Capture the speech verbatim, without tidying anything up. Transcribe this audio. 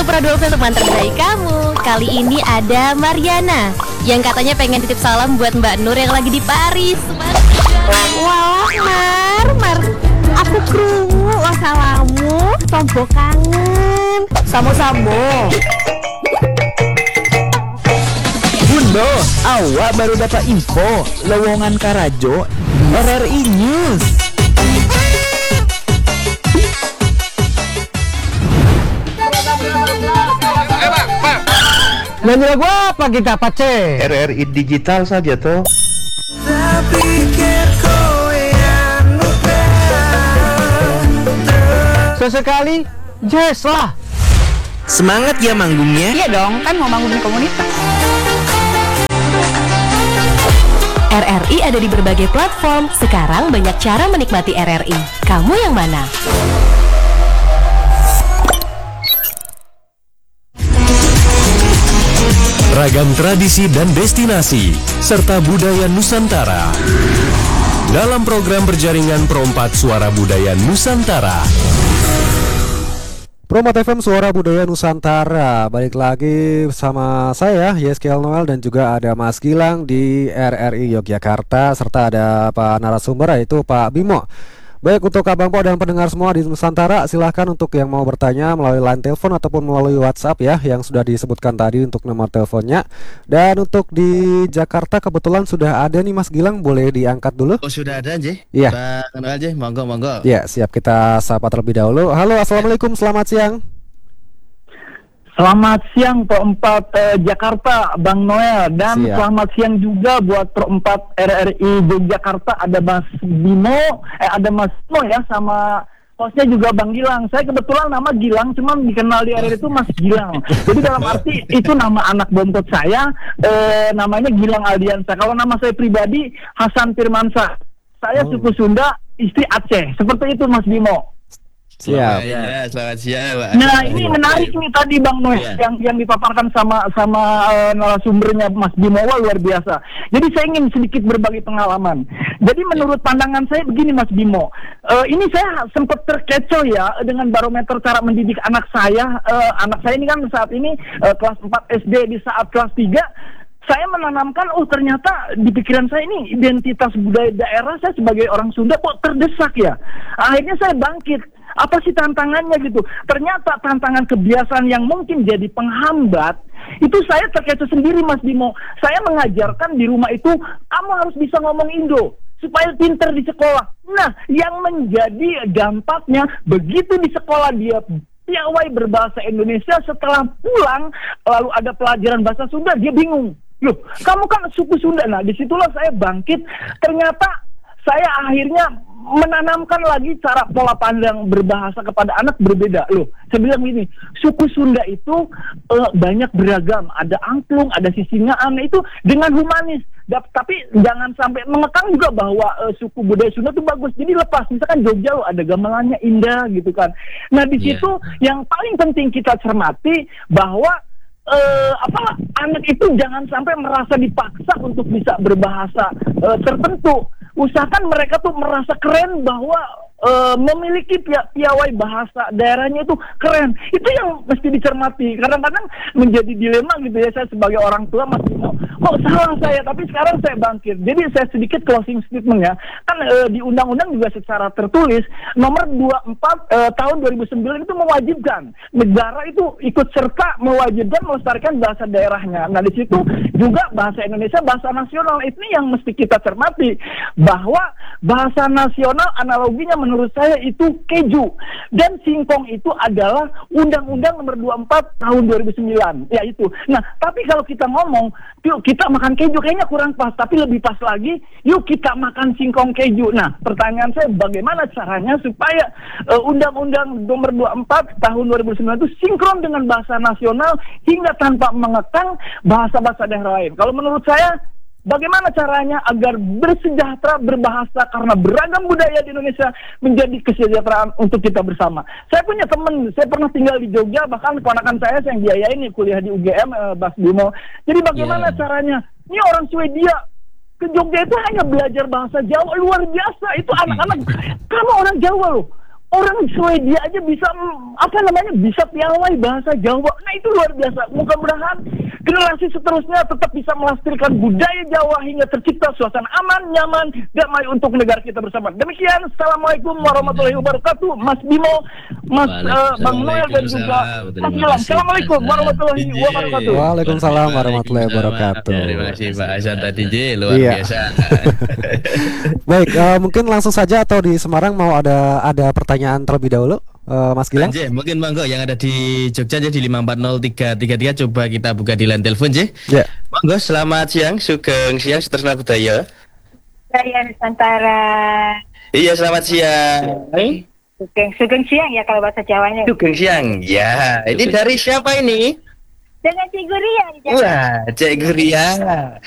satu produksi untuk mantan bayi kamu. Kali ini ada Mariana yang katanya pengen titip salam buat Mbak Nur yang lagi di Paris. Walah Mar, Mar, aku krungu wasalamu, tombo kangen. Samo-samo. Bunda, awak baru dapat info lowongan Karajo R R I News. Nanya gua apa kita pace? R R I digital saja toh. Sesekali jazz lah. Semangat ya manggungnya. Iya dong, kan mau manggung di komunitas. R R I ada di berbagai platform. Sekarang banyak cara menikmati R R I. Kamu yang mana? Ragam tradisi dan destinasi serta budaya Nusantara dalam program berjaringan Pro empat Suara Budaya Nusantara. Pro empat F M Suara Budaya Nusantara. Balik lagi sama saya Yeskiel Noel dan juga ada Mas Gilang di R R I Yogyakarta serta ada Pak narasumber yaitu Pak Bimo. Baik, untuk Abang Po dan pendengar semua di Nusantara, silahkan untuk yang mau bertanya melalui line telepon ataupun melalui WhatsApp ya, yang sudah disebutkan tadi untuk nomor teleponnya. Dan untuk di Jakarta kebetulan sudah ada nih Mas Gilang, boleh diangkat dulu? Oh, sudah ada aja. Iya. Bang aja, monggo monggo. Ya, siap, kita sapa terlebih dahulu. Halo, assalamualaikum, selamat siang. Selamat siang Pro empat eh, Jakarta, Bang Noel. Dan Siap. selamat siang juga buat Pro empat R R I Yogyakarta. Ada Mas Bimo, eh ada Mas Bimo ya, sama hostnya juga Bang Gilang. Saya kebetulan nama Gilang, cuman dikenal di R R I itu Mas Gilang. Jadi dalam arti itu nama anak bontot saya, eh, namanya Gilang Aldiansa. Kalau nama saya pribadi Hasan Firmansyah. Saya Oh. suku Sunda, istri Aceh. Seperti itu Mas Bimo. Siap. Ya, selamat siang, Pak. Nah, ini menarik nih tadi Bang Noel Ya. yang yang dipaparkan sama sama uh, narasumbernya Mas Bimo, wah, luar biasa. Jadi saya ingin sedikit berbagi pengalaman. Jadi menurut pandangan saya begini Mas Bimo, uh, ini saya sempat terkecoh ya dengan barometer cara mendidik anak saya. Uh, anak saya ini kan saat ini uh, kelas empat S D, di saat kelas tiga saya menanamkan, oh ternyata di pikiran saya ini identitas budaya daerah saya sebagai orang Sunda kok terdesak ya. Akhirnya saya bangkit. Apa sih tantangannya gitu? Ternyata tantangan kebiasaan yang mungkin jadi penghambat, itu saya terkecoh sendiri Mas Bimo. Saya mengajarkan di rumah itu, kamu harus bisa ngomong Indo supaya pinter di sekolah. Nah, yang menjadi dampaknya, begitu di sekolah dia piawai berbahasa Indonesia, setelah pulang lalu ada pelajaran bahasa Sunda, dia bingung. Loh, kamu kan suku Sunda. Nah, disitulah saya bangkit. Ternyata saya akhirnya menanamkan lagi cara pola pandang berbahasa kepada anak berbeda. Loh, saya bilang gini, suku Sunda itu uh, banyak beragam. Ada angklung, ada sisingaan, itu dengan humanis. Da- tapi jangan sampai mengekang juga bahwa uh, suku budaya Sunda itu bagus. Jadi lepas, misalkan Jogja loh, ada gamelannya indah gitu kan. Nah, di situ yeah. yang paling penting kita cermati bahwa Uh, apa anak itu jangan sampai merasa dipaksa untuk bisa berbahasa uh, tertentu. Usahakan mereka tuh merasa keren bahwa uh, memiliki pi- piawai bahasa daerahnya itu keren. Itu yang mesti dicermati. Kadang-kadang menjadi dilema gitu ya, saya sebagai orang tua masih mau, kok salah saya, tapi sekarang saya bangkit. Jadi saya sedikit closing statement ya. Kan uh, di undang-undang juga secara tertulis nomor dua puluh empat uh, tahun dua ribu sembilan itu mewajibkan negara itu ikut serta mewajibkan melestarikan bahasa daerahnya. Nah, di situ juga bahasa Indonesia bahasa nasional. Ini yang mesti kita cermati, bahwa bahasa nasional analoginya menurut saya itu keju, dan singkong itu adalah Undang-Undang nomor dua puluh empat tahun dua ribu sembilan, ya itu. Nah, tapi kalau kita ngomong yuk kita makan keju kayaknya kurang pas, tapi lebih pas lagi yuk kita makan singkong keju. Nah, pertanyaan saya, bagaimana caranya supaya uh, Undang-Undang nomor dua puluh empat tahun dua ribu sembilan itu sinkron dengan bahasa nasional hingga tanpa mengekang bahasa-bahasa daerah lain. Kalau menurut saya, bagaimana caranya agar bersejahtera berbahasa, karena beragam budaya di Indonesia menjadi kesejahteraan untuk kita bersama. Saya punya teman, saya pernah tinggal di Jogja, bahkan keponakan saya yang biayain kuliah di U G M, eh, Bas Bimo. Jadi bagaimana yeah. caranya? Ini orang Swedia ke Jogja itu hanya belajar bahasa Jawa, luar biasa. Itu anak-anak, kamu orang Jawa loh. orang Swedia aja bisa mm, apa namanya bisa piawai bahasa Jawa. Nah itu luar biasa. Mudah-mudahan generasi seterusnya tetap bisa melestarikan budaya Jawa hingga tercipta suasana aman, nyaman, damai untuk negara kita bersama. Demikian, assalamualaikum warahmatullahi wabarakatuh, Mas Bimo, Mas uh, Bang Noel dan juga Mas Gilang. Assalamualaikum warahmatullahi wabarakatuh. Waalaikumsalam warahmatullahi wabarakatuh. Terima kasih Pak Hasan tadi J, luar Iya. biasa. Baik, eh, mungkin langsung saja atau di Semarang mau ada ada pertanyaan terlebih dahulu, eh, Mas Gilang? J, mungkin monggo yang ada di Jogja J di lima empat nol tiga tiga tiga, coba kita buka di line telepon J. Ya. Monggo, selamat siang, sugeng siang, Sutresna Budaya. Saya Nusantara. Iya, selamat siang. Sugeng, sugeng siang ya kalau bahasa Jawanya. Sugeng siang. Ya, ini dari siapa ini? Dengan Cik Guria di Jakarta. Wah, Cek Guria.